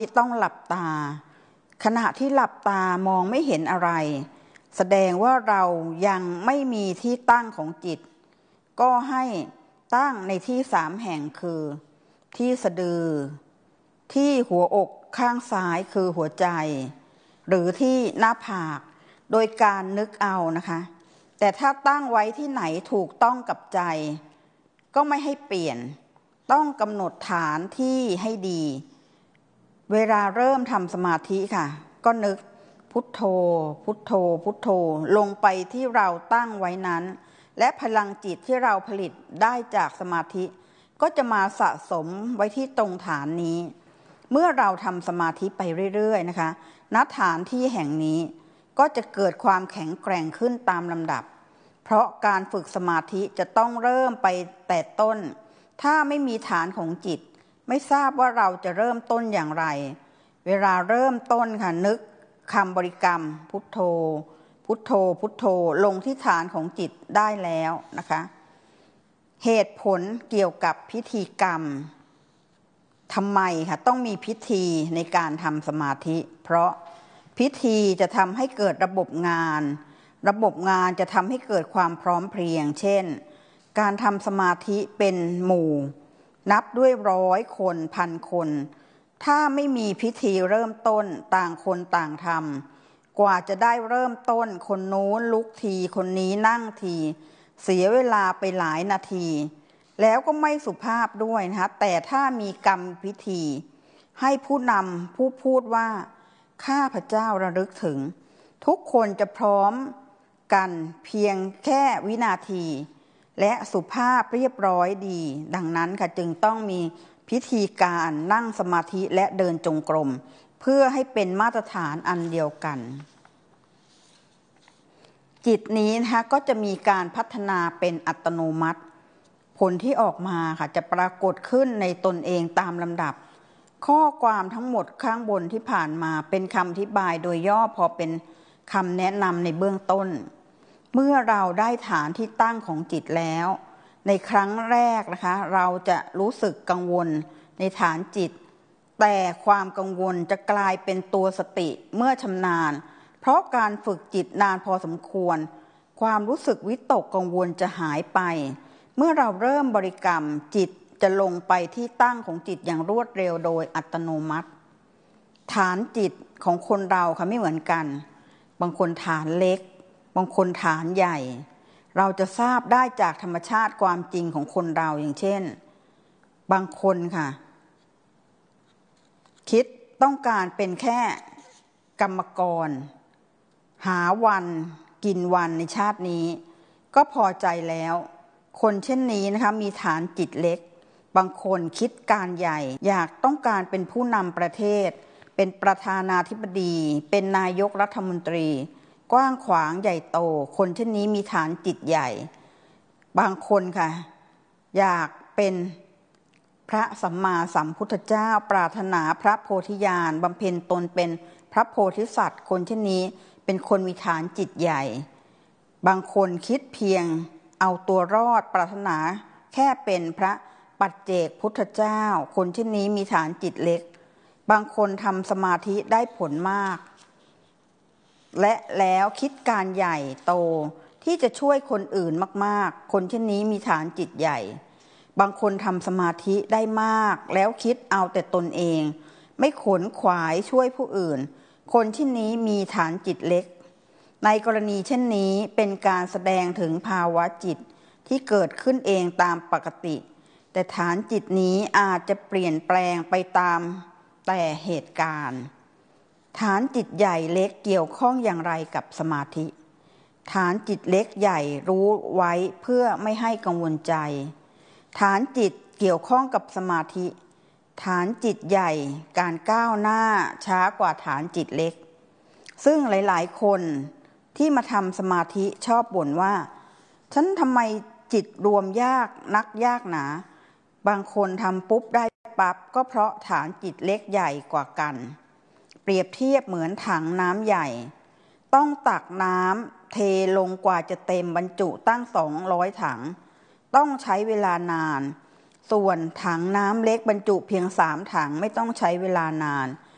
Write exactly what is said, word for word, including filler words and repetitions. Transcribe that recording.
ต้องหลับตาขณะที่หลับตามองไม่เห็นอะไรแสดงว่าเรายังไม่มีที่ตั้งของจิตก็ให้ตั้งในที่สามแห่งคือที่สะดือที่หัวอกข้างซ้ายคือหัวใจหรือที่หน้าผากโดยการนึกเอานะคะแต่ถ้าตั้งไว้ที่ไหนถูกต้องกับใจก็ไม่ให้เปลี่ยนต้องกำหนดฐานที่ให้ดีเวลาเริ่มทำสมาธิค่ะก็นึกพุทโธพุทโธพุทโธลงไปที่เราตั้งไว้นั้นและพลังจิตที่เราผลิตได้จากสมาธิก็จะมาสะสมไว้ที่ตรงฐานนี้เมื่อเราทำสมาธิไปเรื่อยๆนะคะณฐานที่แห่งนี้ก็จะเกิดความแข็งแกร่งขึ้นตามลำดับเพราะการฝึกสมาธิจะต้องเริ่มไปแต่ต้นถ้าไม่มีฐานของจิตไม่ทราบว่าเราจะเริ่มต้นอย่างไรเวลาเริ่มต้นค่ะนึกคำบริกรรมพุทโธพุทโธพุทโธลงที่ฐานของจิตได้แล้วนะคะเหตุผลเกี่ยวกับพิธีกรรมทำไมค่ะต้องมีพิธีในการทำสมาธิเพราะพิธีจะทำให้เกิดระบบงานระบบงานจะทำให้เกิดความพร้อมเพรียงเช่นการทำสมาธิเป็นหมู่นับด้วยร้อยคนพันคนถ้าไม่มีพิธีเริ่มต้นต่างคนต่างทำกว่าจะได้เริ่มต้นคนโน้นลุกทีคนนี้นั่งทีเสียเวลาไปหลายนาทีแล้วก็ไม่สุภาพด้วยนะคะแต่ถ้ามีกรรมพิธีให้ผู้นำผู้พูดว่าข้าพเจ้าระลึกถึงทุกคนจะพร้อมกันเพียงแค่วินาทีและสุภาพเรียบร้อยดีดังนั้นค่ะจึงต้องมีพิธีการนั่งสมาธิและเดินจงกรมเพื่อให้เป็นมาตรฐานอันเดียวกันจิตนี้นะคะก็จะมีการพัฒนาเป็นอัตโนมัติผลที่ออกมาค่ะจะปรากฏขึ้นในตนเองตามลำดับข้อความทั้งหมดข้างบนที่ผ่านมาเป็นคำอธิบายโดยย่อพอเป็นคำแนะนำในเบื้องต้นเมื่อเราได้ฐานที่ตั้งของจิตแล้วในครั้งแรกนะคะเราจะรู้สึกกังวลในฐานจิตแต่ความกังวลจะกลายเป็นตัวสติเมื่อชำนาญเพราะการฝึกจิตนานพอสมควรความรู้สึกวิตกกังวลจะหายไปเมื่อเราเริ่มบริกรรมจิตจะลงไปที่ตั้งของจิตอย่างรวดเร็วโดยอัตโนมัติฐานจิตของคนเราค่ะไม่เหมือนกันบางคนฐานเล็กบางคนฐานใหญ่เราจะทราบได้จากธรรมชาติความจริงของคนเราอย่างเช่นบางคนค่ะคิดต้องการเป็นแค่กรรมกรหาวันกินวันในชาตินี้ก็พอใจแล้วคนเช่นนี้นะคะมีฐานจิตเล็กบางคนคิดการใหญ่อยากต้องการเป็นผู้นำประเทศเป็นประธานาธิบดีเป็นนายกรัฐมนตรีกว้างขวางใหญ่โตคนเช่นนี้มีฐานจิตใหญ่บางคนค่ะอยากเป็นพระสัมมาสัมพุทธเจ้าปรารถนาพระโพธิญาณบำเพ็ญตนเป็นพระโพธิสัตว์คนเช่นนี้เป็นคนมีฐานจิตใหญ่บางคนคิดเพียงเอาตัวรอดปรารถนาแค่เป็นพระปัจเจกพุทธเจ้าคนเช่นนี้มีฐานจิตเล็กบางคนทำสมาธิได้ผลมากและแล้วคิดการใหญ่โตที่จะช่วยคนอื่นมากๆคนเช่นนี้มีฐานจิตใหญ่บางคนทำสมาธิได้มากแล้วคิดเอาแต่ตนเองไม่ขนขวายช่วยผู้อื่นคนเช่นนี้มีฐานจิตเล็กในกรณีเช่นนี้เป็นการแสดงถึงภาวะจิตที่เกิดขึ้นเองตามปกติแต่ฐานจิตนี้อาจจะเปลี่ยนแปลงไปตามแต่เหตุการณ์ฐานจิตใหญ่เล็กเกี่ยวข้องอย่างไรกับสมาธิฐานจิตเล็กใหญ่รู้ไว้เพื่อไม่ให้กังวลใจฐานจิตเกี่ยวข้องกับสมาธิฐานจิตใหญ่การก้าวหน้าช้ากว่าฐานจิตเล็กซึ่งหลายๆคนที่มาทำสมาธิชอบบ่นว่าฉันทำไมจิตรวมยากนักยากหนาบางคนทำปุ๊บได้ปั๊บก็เพราะฐานจิตเล็กใหญ่กว่ากันเปรียบเทียบเหมือนถังน้ำใหญ่ต้องตักน้ำเทลงกว่าจะเต็มบรรจุตั้งสองร้อยถังต้องใช้เวลานานส่วนถังน้ำเล็กบรรจุเพียงสามถังไม่ต้องใช้เวลานาน